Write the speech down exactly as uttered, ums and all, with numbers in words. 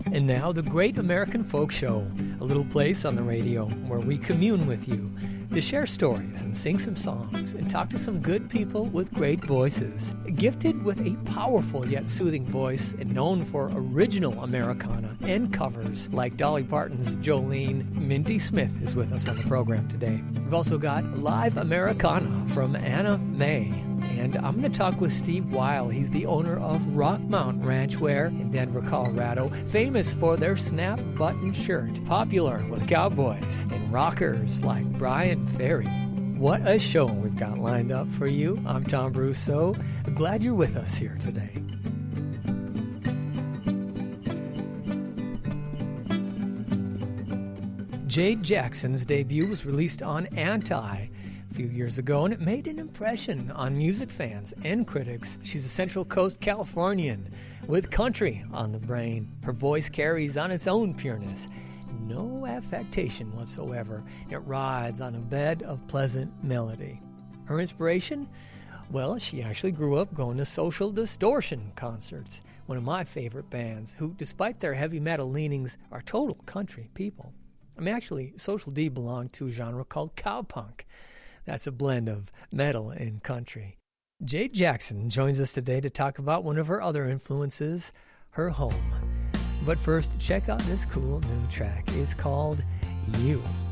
And now, the Great American Folk Show, a little place on the radio where we commune with you to share stories and sing some songs and talk to some good people with great voices. Gifted with a powerful yet soothing voice and known for original Americana and covers like Dolly Parton's Jolene, Mindy Smith is with us on the program today. We've also got live Americana from Anna Mae. And I'm going to talk with Steve Weil. He's the owner of Rockmount Ranchwear in Denver, Colorado, famous for their snap button shirt, popular with cowboys and rockers like Brian Ferry. What a show we've got lined up for you. I'm Tom Brousseau. Glad you're with us here today. Jade Jackson's debut was released on Anti a few years ago, and it made an impression on music fans and critics. She's a Central Coast Californian with country on the brain. Her voice carries on its own pureness, no affectation whatsoever. It rides on a bed of pleasant melody. Her inspiration? Well, she actually grew up going to Social Distortion concerts, one of my favorite bands, who, despite their heavy metal leanings, are total country people. I mean, actually, Social D belonged to a genre called cowpunk. That's a blend of metal and country. Jade Jackson joins us today to talk about one of her other influences, her home. But first, check out this cool new track. It's called You.